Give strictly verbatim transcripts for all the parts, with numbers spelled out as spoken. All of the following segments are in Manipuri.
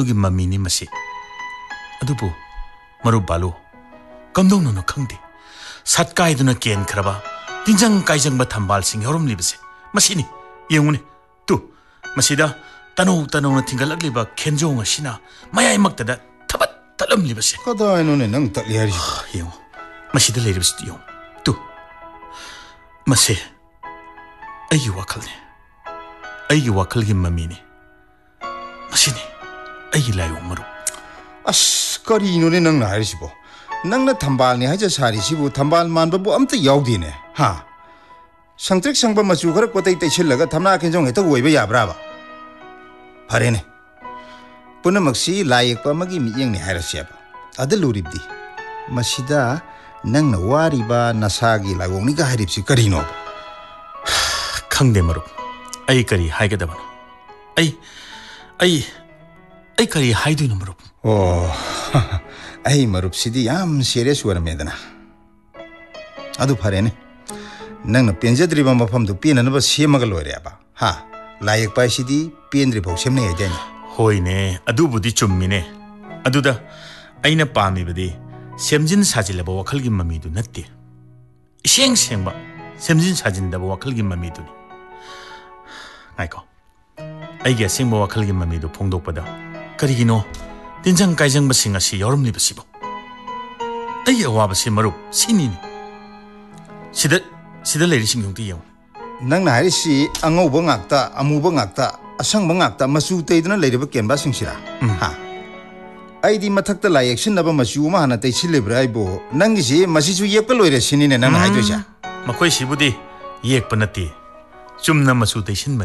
ꯑꯗꯨꯒꯤ ꯃꯃꯤꯅꯤ ꯃꯁꯤ ꯑꯗꯨꯕꯨ ꯃꯔꯨꯞ ꯕꯥꯂꯨ ꯀꯝꯗꯧꯅꯅꯣ ꯈꯪꯗꯦ ꯁꯠꯀꯥꯏꯗꯨꯅ ꯀꯦꯟꯈ꯭ꯔꯕ ꯇꯤꯟꯖꯪ ꯀꯥꯏꯖꯪꯕ ꯊꯝꯕꯥꯜꯁꯤꯡ ꯌꯥꯎꯔꯝꯂꯤꯕꯁꯦ ꯃꯁꯤꯅꯤ ꯌꯦꯡꯉꯨꯅꯦ ꯇꯨ ꯃꯁꯤꯗ ꯇꯅꯧ ꯇꯅꯧꯅ ꯊꯤꯡꯒꯠꯂꯛꯂꯤꯕ ꯈꯦꯟꯖꯣꯡ ꯑꯁꯤꯅ ꯃꯌꯥꯏꯃꯛꯇꯗ ꯊꯕꯠ ꯇꯠꯂꯝꯂꯤꯕꯁꯦ ꯀꯗꯥꯏꯅꯣꯅꯦ ꯅꯪ ꯇꯠꯂꯤ ꯍꯥꯏꯔꯤꯁꯤꯕꯣ ꯌꯦꯡꯉꯨ ꯃꯁꯤꯗ ꯂꯩꯔꯤꯕꯁꯤꯗꯤ ꯌꯦꯡꯉꯨ ꯇꯨ ꯃꯁꯤ ꯑꯩꯒꯤ ꯋꯥꯈꯜꯅꯤ ꯑꯩꯒꯤ ꯋꯥꯈꯜꯒꯤ ꯃꯃꯤꯅꯤ ꯃꯁꯤꯅꯤ ꯑꯩꯒꯤ ꯂꯥꯏꯑꯣꯡ ꯃꯔꯨꯞ ꯑꯁ ꯀꯔꯤꯅꯣꯅꯦ ꯅꯪꯅ ꯍꯥꯏꯔꯤꯁꯤꯕꯣ ꯅꯪꯅ ꯊꯝꯕꯥꯜꯅꯤ ꯍꯥꯏꯖ ꯁꯥꯔꯤꯁꯤꯕꯨ ꯊꯝꯕꯥꯜ ꯃꯥꯟꯕꯕꯨ ꯑꯝꯇ ꯌꯥꯎꯗꯦꯅꯦ ꯍꯥ ꯁꯪꯇ꯭ꯔꯤꯛ ꯁꯪꯕ ꯃꯆꯨ ꯈꯔ ꯀꯣꯇꯩ ꯇꯩꯁꯤꯜꯂꯒ ꯊꯝꯅꯥ ꯈꯦꯟꯖꯣꯡ ꯍꯦꯛꯇ ꯑꯣꯏꯕ ꯌꯥꯕ꯭ꯔꯥꯕ ꯐꯔꯦꯅꯦ ꯄꯨꯝꯅꯃꯛꯁꯤ ꯂꯥꯏ ꯌꯦꯛꯄ ꯑꯃꯒꯤ ꯃꯤꯠꯌꯦꯡꯅꯤ ꯍꯥꯏꯔꯁꯦꯕ ꯑꯗ ꯂꯨꯔꯤꯕꯗꯤ ꯃꯁꯤꯗ ꯅꯪꯅ ꯋꯥꯔꯤꯕ ꯅꯁꯥꯒꯤ ꯂꯥꯏꯑꯣꯡꯅꯤꯒ ꯍꯥꯏꯔꯤꯕꯁꯤ ꯀꯔꯤꯅꯣꯕ ꯈꯪꯗꯦ ꯃꯔꯨꯞ ꯑꯩ ꯀꯔꯤ ꯍꯥꯏꯒꯗꯕꯅꯣ ꯑꯩ ꯑꯩ ꯑꯩ ꯀꯔꯤ ꯍꯥꯏꯗꯣꯏꯅꯣ ꯃꯔꯨꯞ ꯑꯣ ꯑꯩ ꯃꯔꯨꯞꯁꯤꯗꯤ ꯌꯥꯝ ꯁꯤꯔꯤꯌꯁ ꯑꯣꯏꯔꯝꯃꯦꯗꯅ ꯑꯗꯨ ꯐꯔꯦꯅꯦ ꯅꯪꯅ ꯄꯦꯟꯖꯗ꯭ꯔꯤꯕ ꯃꯐꯝꯗꯨ ꯄꯦꯟꯅꯅꯕ ꯁꯦꯝꯃꯒ ꯂꯣꯏꯔꯦꯕ ꯍꯥ ꯂꯥꯏ ꯌꯦꯛꯄ ꯍꯥꯏꯁꯤꯗꯤ ꯄꯦꯟꯗ꯭ꯔꯤꯐꯥꯎ ꯁꯦꯝꯅꯩ ꯍꯥꯏꯗꯥꯏꯅꯦ ꯍꯣꯏꯅꯦ ꯑꯗꯨꯕꯨꯗꯤ ꯆꯨꯝꯃꯤꯅꯦ ꯑꯗꯨꯗ ꯑꯩꯅ ꯄꯥꯝꯃꯤꯕꯗꯤ ꯁꯦꯝꯖꯤꯟ ꯁꯥꯖꯤꯜꯂꯕ ꯋꯥꯈꯜꯒꯤ ꯃꯃꯤꯗꯨ ꯅꯠꯇꯦ 이생 생바 샘진 사진다고 와클긴 맘이두니 아이고 아이게 생바 와클긴 맘이도 봉독보다 그리기노 딘장 까이정 바싱아시 여름 리브시보 아이게 와바시 마룹 신이니 시다 시다 레리싱 용띠요 낭나 하리시 앙오버 ngakta 아무버 ngakta 아상버 ngakta 마수 때이드나 레리버 겐바 싱시라 하 아이디 마탁다 라이액 신나바 마수 마 하나 때 실레브라 아이보 낭기시 마시주 예kkal 오이레 신이네 낭나 하이도샤 마코이 시부디 예kkal 나티 춤나 마수 때 신바네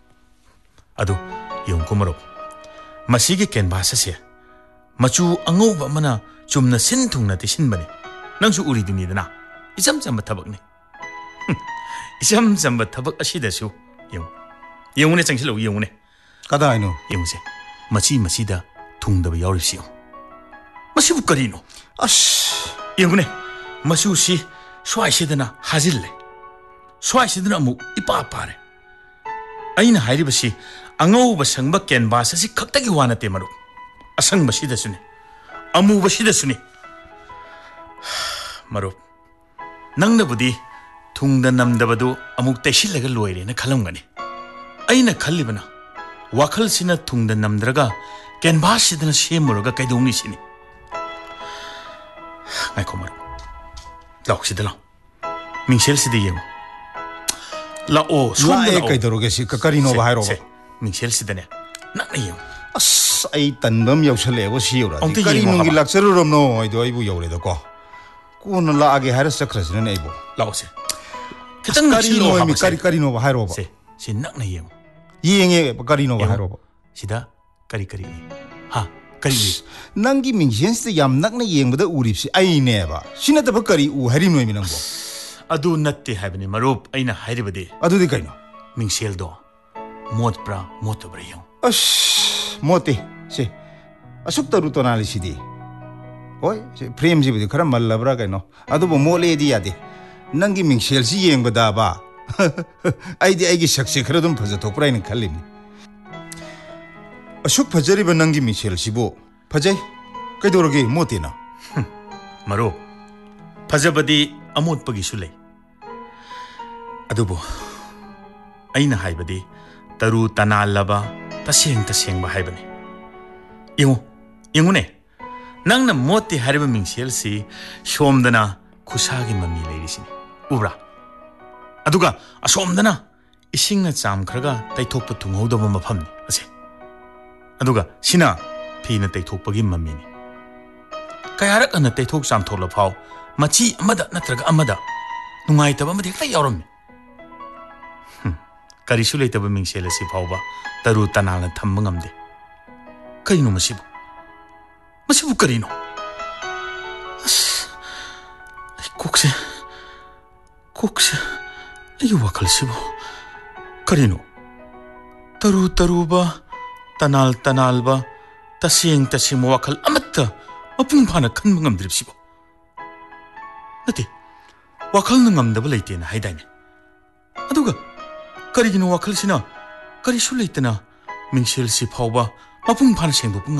아도 용코마로 마시게 겐바사세 마주 앙오바 마나 춤나 신퉁나 때 신바네 낭수 우리두니드나 이잠잠바 타박네 이잠잠바 타박 아시다수 용 용운의 장실로 용운의 가다이노 용세 마치 마시다 퉁다바 야오리시오 마시부 거리노 아씨 용운의 마수시 수아이시드나 하질레 수아이시드나 무 이빠빠레 아이나 하이리바시 앙어우바 상바 겐바사시 각다기 와나때 마루 아상바 시다수니 아무바 시다수니 마루 낭나부디 퉁다 남다바도 아묵 떼실레가 로이레나 칼람가니 아이나 칼리바나 와칼시나 퉁다 남드라가 겐바시드나 시에무르가 까이동니시니 아이코 마루 라옥시들라 밍셀시드 예우 라오 라에 까이도로게시 까까리노바 하이로바 밍셀시드네 나나 예우 아스 아이 딴범 여설레고 시우라 까리농기 락서르롬노 아이도 아이부 여우레다고 꾸는 라아게 하르 서크라스는 아이부 라오세 까리노미 까리 까리노바 하이로바 시 나나 예우 이행에 까리노바 하이로바 시다 까리 까리 하 까리 낭기 밍센스 얌 낙나 예행보다 우립시 아이네바 신나다바 까리 우 하리노이미 낭보 아두 나띠 하이브니 마룹 아이나 하이리바디 아두디 까이노 밍셀도 못브라 못브라요 아씨 못티 시 아숙다루 토나리시디 오이 프레임지부디 그런 말라브라 까이노 아두보 몰레디 야디 낭기 밍셀시 예행보다 바 아이디 아이기 삭시 그러던 퍼져 독브라이는 칼림니 아숙 퍼저리바 낭기 밍셀시보 퍼자이 까이도로게 못티나 마룹 퍼저바디 아못바기수 레이 아두보 아이나 하이바디 따루 따날라바 따생 따생바 하이바니 잉우 잉우네 낭나 못티 하리바 밍셀시 쇼엄다나 쿠사기 맘미 레이리시니 우브라 아두가 아쇼엄다나 이싱나 짬크라가 따이톡바 둥호도바 마팜니 아세 아두가 시나 피나 따이톡바기 맘미니 까야락 아나 따이톡 짬톨라 파오 마치 아마다 나트라가 아마다 नुंगाइतबा ꯃꯗꯤ ꯍꯦꯛꯇ ꯌꯥꯎꯔꯝꯃꯤ ꯀꯔꯤꯁꯨ ꯂꯩꯇꯕ ꯃꯤꯡꯁꯦꯜ ꯑꯁꯤ ꯐꯥꯎꯕ ꯇꯔꯨ ꯇꯅꯥꯜꯅ ꯊꯝꯕ ꯉꯝꯗꯦ ꯀꯔꯤꯅꯣ ꯃꯁꯤꯕꯨ ꯃꯁꯤꯕꯨ ꯀꯔꯤꯅꯣ ꯑꯁ ꯑꯩ ꯀꯣꯛꯁꯦ ꯀꯣꯛꯁꯦ ꯑꯩꯒꯤ ꯋꯥꯈꯜꯁꯤꯕꯨ ꯀꯔꯤꯅꯣ ꯇꯔꯨ ꯇꯔꯨꯕ ꯇꯅꯥꯜ ꯇꯅꯥꯜꯕ ꯇꯁꯦꯡ ꯇꯁꯦꯡꯕ ꯋꯥꯈꯜ ꯑꯃꯠꯇ ꯃꯄꯨꯡ ꯐꯥꯅ ꯈꯟꯕ ꯉꯝꯗ꯭ꯔꯤꯕꯁꯤꯕꯨ ꯅꯠꯇꯦ 와칼는 ngamdaba leitena haidane aduga karigino wakalsina kari su leitena mingselsi phawba mapung phan sengdop